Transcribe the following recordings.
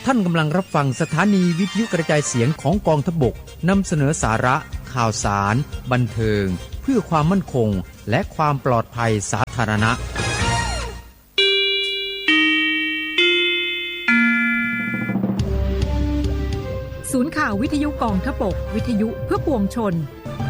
ท่านกำลังรับฟังสถานีวิทยุกระจายเสียงของกองทัพบกนำเสนอสาระข่าวสารบันเทิงเพื่อความมั่นคงและความปลอดภัยสาธารณะศูนย์ข่าววิทยุกองทัพบกวิทยุเพื่อปวงชน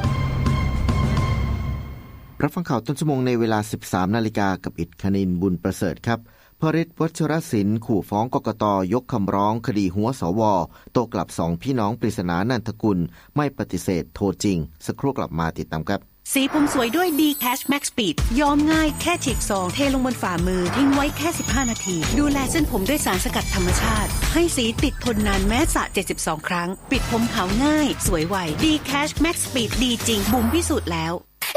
รับฟังข่าวต้นชั่วโมงในเวลา 13 นาฬิกากับอิฐคณินบุญประเสริฐครับพฤทธิ์วัชรศิลป์ขู่ฟ้องกกต.ยกคำร้องคดีหัวสว.โต้กลับ2พี่น้องปริศนานันทกุลไม่ปฏิเสธโทษจริงสักครู่กลับมาติดตามครับสีผมสวยด้วย D-Cash Max Speed ย้อมง่ายแค่ฉีกซองเทลงบนฝ่ามือทิ้งไว้แค่15นาทีดูแลเส้นผมด้วยสารสกัดธรรมชาติให้สีติดทนนานแม้สระ72ครั้งปิดผมขาวง่ายสวยไว D-Cash Max Speed ดีจริงบุ๋มพิสูจน์แล้ว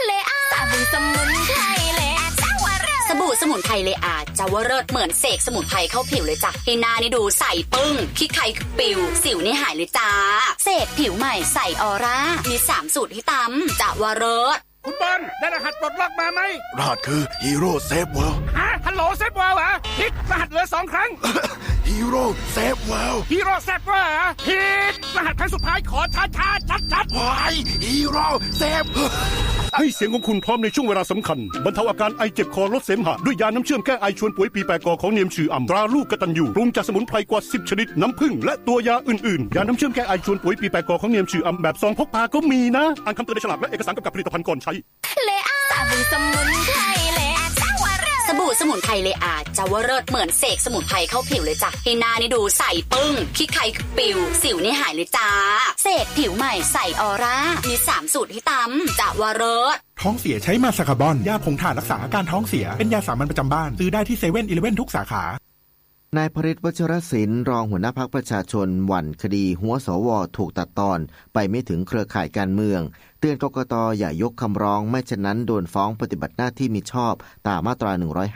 สบู่สมุนไพรเลอาจาวเลิศเหมือนเสกสมุนไพรเข้าผิวเลยจ้ะให้หน้านี่ดูใสปึ้งขี้ใครคือปิวสิวนี่หายเลยจ้าเสกผิวใหม่ใสออร่ามี3สูตรที่ตำจาวเลิศคุณบอลได้รหัสปลดล็อกมาไหมรหัสคือฮีโร่เซฟเวิลด์ฮัลโหลเซฟเวิลด์เหรอผิดรหัสเหลือ2ครั้งฮีโร่เซฟเวิลด์ฮีโร่เซฟเวิลด์เหรอผิดรหัสครั้งสุดท้ายขอช้าๆชัดๆวายฮีโร่เซฟให้เสียงของคุณพร้อมในช่วงเวลาสำคัญบรรเทาอาการไอเจ็บคอลดเสมหะด้วยยาน้ำเชื่อมแก้ไอชวนป่วยปีแปกอของเนียมชื่ออ่ำตราลูกกตัญญูปรุงจากสมุนไพรกว่า10ชนิดน้ำผึ้งและตัวยาอื่นๆยาน้ำเชื่อมแก้ไอชวนป่วยปีแปกอของเนียมชื่ออ่ำแบบซองพกพาก็มีนะอ่านคำเตือนในฉลากและเอกสารกำกับผลิตภัณฑ์ก่อนใช้สบู่สมุนไพรเลอาจาวเลิศเหมือนเสกสมุนไพรเข้าผิวเลยจ้ะให้หน้านี่ดูใสปึ้งขี้ใครคือปิวสิวนี่หายเลยจ้าเสกผิวใหม่ใสออร่ามี3สูตรที่ตำจาวเลิศท้องเสียใช้มาสคาบอนยาผงถ่านรักษาอาการท้องเสียเป็นยาสามัญประจำบ้านซื้อได้ที่7-11ทุกสาขานายพฤทธิ์วัชรศิลป์รองหัวหน้าพรรคประชาชนหวั่นคดีหัวสว.ถูกตัดตอนไปไม่ถึงเครือข่ายการเมืองเตือนกกต.อย่ายกคำร้องไม่เช่นนั้นโดนฟ้องปฏิบัติหน้าที่มิชอบตามมาตรา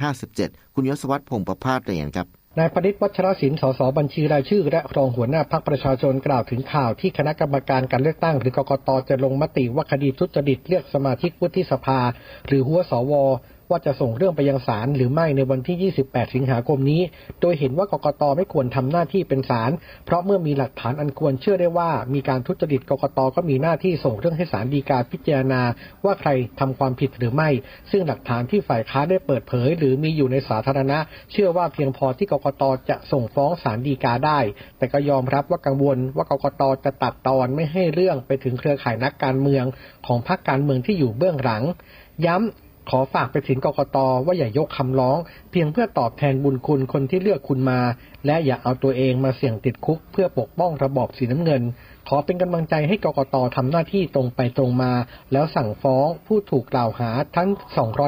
157คุณยศวัฒน์พงษ์ประภาสรายงานครับนายพฤทธิ์วัชรศิลป์สสบัญชีรายชื่อและรองหัวหน้าพรรคประชาชนกล่าวถึงข่าวที่คณะกรรมการการเลือกตั้งหรือกกต.จะลงมติว่าคดีทุจริตเลือกสมาชิกวุฒิสภาหรือหัวสว.ว่าจะส่งเรื่องไปยังศาลหรือไม่ในวันที่28สิงหาคมนี้โดยเห็นว่ากกต.ไม่ควรทำหน้าที่เป็นศาลเพราะเมื่อมีหลักฐานอันควรเชื่อได้ว่ามีการทุจริตกกต.ก็มีหน้าที่ส่งเรื่องให้ศาลฎีกาพิจารณาว่าใครทำความผิดหรือไม่ซึ่งหลักฐานที่ฝ่ายค้านได้เปิดเผยหรือมีอยู่ในสาธารณะเชื่อว่าเพียงพอที่กกต.จะส่งฟ้องศาลฎีกาได้แต่ก็ยอมรับว่ากังวลว่ากกต.จะตัดตอนไม่ให้เรื่องไปถึงเครือข่ายนักการเมืองของพรรคการเมืองที่อยู่เบื้องหลังย้ำขอฝากไปถึงกกต.ว่าอย่ายกคำร้องเพียงเพื่อตอบแทนบุญคุณคนที่เลือกคุณมาและอย่าเอาตัวเองมาเสี่ยงติดคุกเพื่อปกป้องระบอบสีน้ำเงินขอเป็นกำลังใจให้กกต.ทำหน้าที่ตรงไปตรงมาแล้วสั่งฟ้องผู้ถูกกล่าวหาทั้ง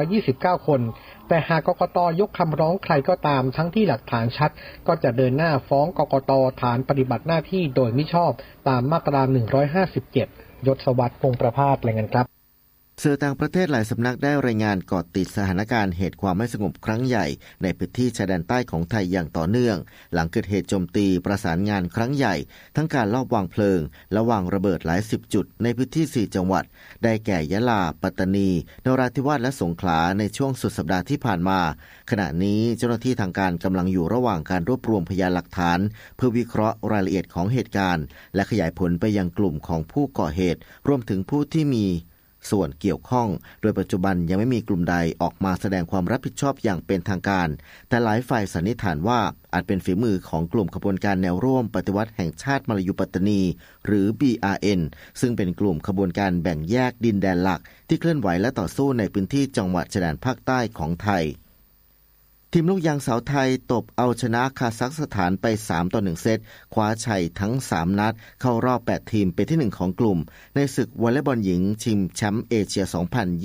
229คนแต่หากกกต.ยกคำร้องใครก็ตามทั้งที่หลักฐานชัดก็จะเดินหน้าฟ้องกกต.ฐานปฏิบัติหน้าที่โดยมิชอบตามมาตรา157ยศวัฒน์พงษ์ประภาสรายงานครับสื่อต่างประเทศหลายสำนักได้รายงานเกาะติดสถานการณ์เหตุความไม่สงบครั้งใหญ่ในพื้นที่ชายแดนใต้ของไทยอย่างต่อเนื่องหลังเกิดเหตุโจมตีประสานงานครั้งใหญ่ทั้งการลอบวางเพลิงและวางระเบิดหลาย10จุดในพื้นที่4จังหวัดได้แก่ยะลาปัตตานีนราธิวาสและสงขลาในช่วงสุดสัปดาห์ที่ผ่านมาขณะนี้เจ้าหน้าที่ทางการกำลังอยู่ระหว่างการรวบรวมพยานหลักฐานเพื่อวิเคราะห์รายละเอียดของเหตุการณ์และขยายผลไปยังกลุ่มของผู้ก่อเหตุรวมถึงผู้ที่มีส่วนเกี่ยวข้องโดยปัจจุบันยังไม่มีกลุ่มใดออกมาแสดงความรับผิดชอบอย่างเป็นทางการแต่หลายฝ่ายสันนิษฐานว่าอาจเป็นฝีมือของกลุ่มขบวนการแนวร่วมปฏิวัติแห่งชาติมลายูปัตตานีหรือ BRN ซึ่งเป็นกลุ่มขบวนการแบ่งแยกดินแดนหลักที่เคลื่อนไหวและต่อสู้ในพื้นที่จังหวัดชายแดนภาคใต้ของไทยทีมลูกยางสาวไทยตบเอาชนะคาซัคสถานไป3-1เซตคว้าชัยทั้ง3นัดเข้ารอบ8ทีมเป็นที่1ของกลุ่มในศึกวอลเลย์บอลหญิงชิงแชมป์เอเชีย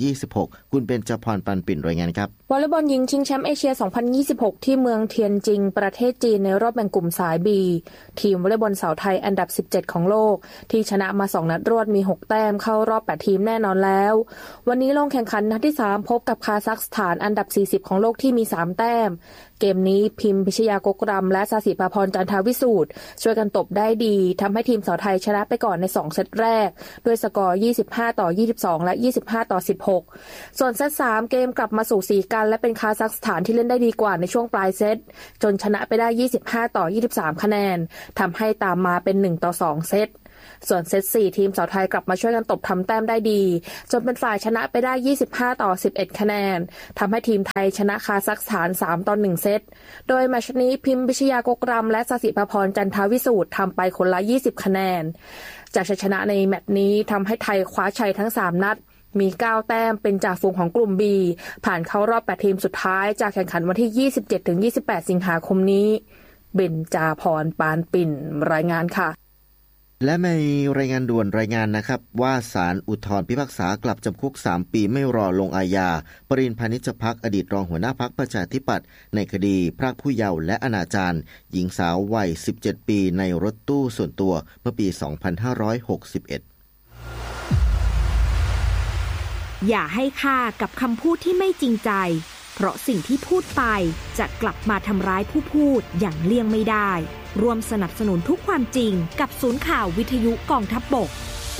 2026คุณเบญจพร ปันปิ่นรายงานครับวอลเลย์บอลหญิงชิงแชมป์เอเชีย2026ที่เมืองเทียนจิงประเทศจีนในรอบแบ่งกลุ่มสาย B ทีมวอลเลย์บอลสาวไทยอันดับ17ของโลกที่ชนะมา2นัดรวดมี6แต้มเข้ารอบ8ทีมแน่นอนแล้ววันนี้ลงแข่งขันนัดที่3พบกับคาซัคสถานอันดับ40ของโลกที่มี3แต้ต้มเกมนี้พิมพิชยากกรำและสศิภาพรจันทวิสูตรช่วยกันตบได้ดีทำให้ทีมสาวไทยชนะไปก่อนใน2เซตแรกด้วยสกอร์25-22และ25-16ส่วนเซต3เกมกลับมาสู่สีกันและเป็นคาซัคสถานที่เล่นได้ดีกว่าในช่วงปลายเซตจนชนะไปได้25-23คะแนนทำให้ตามมาเป็น1-2เซตส่วนเซต4ทีมสาวไทยกลับมาช่วยกันตบทำแต้มได้ดีจนเป็นฝ่ายชนะไปได้25-11คะแนนทำให้ทีมไทยชนะคาซัคสถาน3-1เซตโดยแมตช์นี้พิมพิชยากกรำและสศิภาพรจันทวิสูตรทำไปคนละ20คะแนนจากชัยชนะในแมตช์นี้ทำให้ไทยคว้าชัยทั้ง3นัดมี9แต้มเป็นจ่าฝูงของกลุ่ม B ผ่านเข้ารอบ8ทีมสุดท้ายจากแข่งขันวันที่ 27-28 สิงหาคมนี้เบญจาพรปานปิ่นรายงานค่ะและมีรายงานด่วนรายงานนะครับว่าศาลอุทธรณ์พิพากษากลับจำคุก3ปีไม่รอลงอาญาปริญพานิชภักอดีตรองหัวหน้าพรรคประชาธิปัตย์ในคดีพรากผู้เยาว์และอนาจารหญิงสาววัย17ปีในรถตู้ส่วนตัวเมื่อปี 2561 อย่าให้ค่ากับคำพูดที่ไม่จริงใจเพราะสิ่งที่พูดไปจะกลับมาทำร้ายผู้พูดอย่างเลี่ยงไม่ได้ร่วมสนับสนุนทุกความจริงกับศูนย์ข่าววิทยุกองทัพบก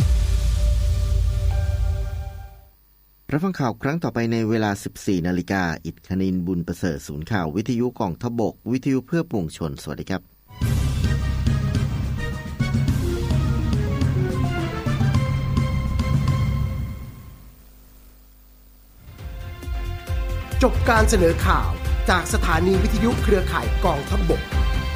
รับฟังข่าวครั้งต่อไปในเวลา 14 นาฬิกาอิฐคณินบุญประเสริฐศูนย์ข่าววิทยุกองทัพบกวิทยุเพื่อปวงชนสวัสดีครับจบการเสนอข่าวจากสถานีวิทยุเครือข่ายกองทัพบก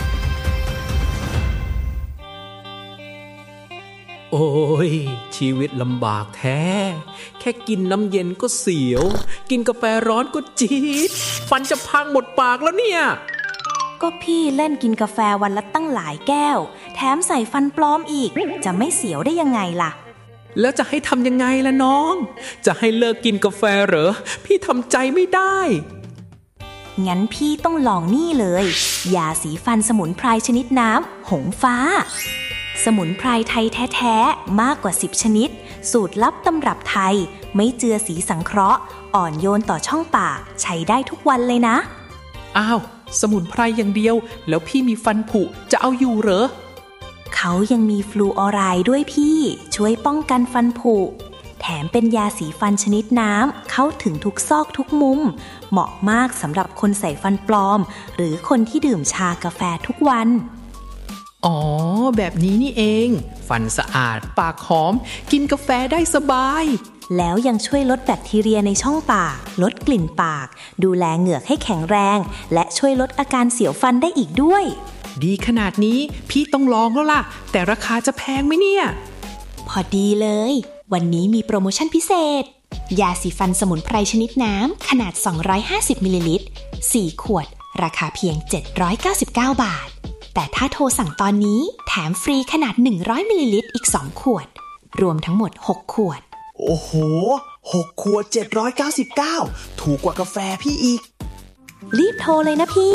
โอ้ยชีวิตลำบากแท้แค่กินน้ำเย็นก็เสียวกินกาแฟร้อนก็จี๊ดฟันจะพังหมดปากแล้วเนี่ยก็พี่เล่นกินกาแฟวันละตั้งหลายแก้วแถมใส่ฟันปลอมอีกจะไม่เสียวได้ยังไงล่ะแล้วจะให้ทำยังไงล่ะน้องจะให้เลิกกินกาแฟเหรอพี่ทำใจไม่ได้งั้นพี่ต้องลองนี่เลยยาสีฟันสมุนไพรชนิดน้ำหงฟ้าสมุนไพรไทยแท้ๆมากกว่า10ชนิดสูตรลับตำรับไทยไม่เจือสีสังเคราะห์อ่อนโยนต่อช่องปากใช้ได้ทุกวันเลยนะอ้าวสมุนไพรอย่างเดียวแล้วพี่มีฟันผุจะเอาอยู่เหรอเขายังมีฟลูออไรด์ด้วยพี่ช่วยป้องกันฟันผุแถมเป็นยาสีฟันชนิดน้ำเข้าถึงทุกซอกทุกมุมเหมาะมากสำหรับคนใส่ฟันปลอมหรือคนที่ดื่มชากาแฟทุกวันอ๋อแบบนี้นี่เองฟันสะอาดปากหอมกินกาแฟได้สบายแล้วยังช่วยลดแบคทีเรียในช่องปากลดกลิ่นปากดูแลเหงือกให้แข็งแรงและช่วยลดอาการเสียวฟันได้อีกด้วยดีขนาดนี้พี่ต้องลองแล้วล่ะแต่ราคาจะแพงไหมเนี่ยพอดีเลยวันนี้มีโปรโมชั่นพิเศษยาสีฟันสมุนไพรชนิดน้ำขนาด250มิลลิลิตร4ขวดราคาเพียง799บาทแต่ถ้าโทรสั่งตอนนี้แถมฟรีขนาด100มิลลิลิตรอีก2ขวดรวมทั้งหมด6ขวดโอ้โห6ขวด799ถูกกว่ากาแฟพี่อีกรีบโทรเลยนะพี่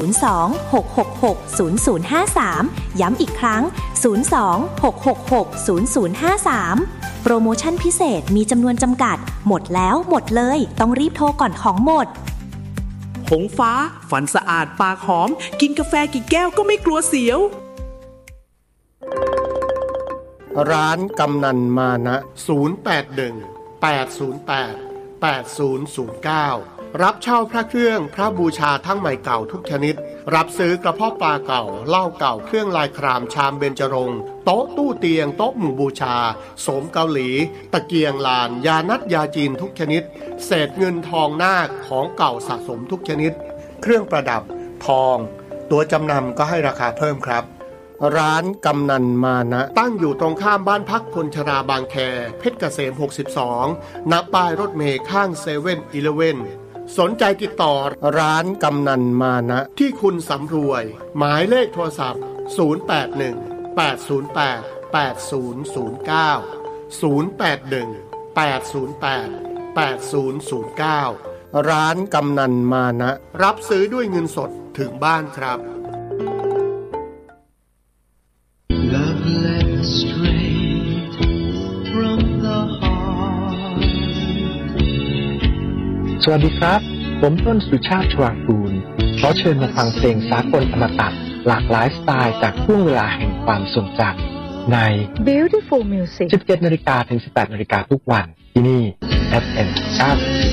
02-666-0053ย้ำอีกครั้ง02-666-0053โปรโมชั่นพิเศษมีจำนวนจำกัดหมดแล้วหมดเลยต้องรีบโทรก่อนของหมดหงฟ้าฟันสะอาดปากหอมกินกาแฟกี่แก้วก็ไม่กลัวเสียวร้านกำนันมานะ081-808-8009รับเช่าพระเครื่องพระบูชาทั้งใหม่เก่าทุกชนิดรับซื้อกระเพาะปลาเก่าเหล้าเก่าเครื่องลายครามชามเบญจรงค์โต๊ะตู้เตียงโต๊ะหมู่บูชาโสมเกาหลีตะเกียงลานยานัดยาจีนทุกชนิดเศษเงินทองนาคของเก่าสะสมทุกชนิดเครื่องประดับทองตัวจำนำก็ให้ราคาเพิ่มครับร้านกำนันมานะตั้งอยู่ตรงข้ามบ้านพักคนชราบางแคเพชรเกษม62ณป้ายรถเมล์ข้างเซเว่นอีเลฟเว่นสนใจติดต่อร้านกำนันมานะที่คุณสำรวยหมายเลขโทรศัพท์081-808-8009 ร้านกำนันมานะรับซื้อด้วยเงินสดถึงบ้านครับสวัสดีครับผมต้นสุชาติชวางกูลขอเชิญมาฟังเพลงสากลอมตะหลากหลายสไตล์จากช่วงเวลาแห่งความทรงจำใน Beautiful Music 17 นาฬิกาถึง 18 นาฬิกาทุกวันที่นี่ FM 9